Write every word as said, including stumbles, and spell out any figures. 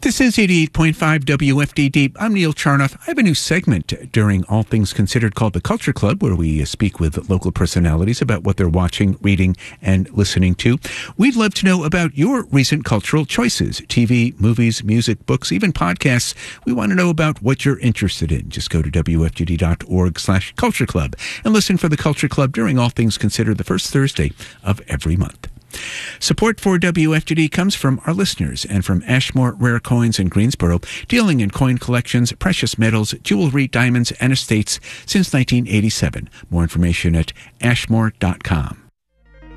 This is eighty-eight point five W F D D. I'm Neil Charnoff. I have a new segment during All Things Considered called The Culture Club, where we speak with local personalities about what they're watching, reading, and listening to. We'd love to know about your recent cultural choices, T V, movies, music, books, even podcasts. We want to know about what you're interested in. Just go to W F D D dot org slash culture club and listen for The Culture Club during All Things Considered the first Thursday of every month. Support for W F D D comes from our listeners and from Ashmore Rare Coins in Greensboro, dealing in coin collections, precious metals, jewelry, diamonds, and estates since nineteen eighty-seven. More information at ashmore dot com.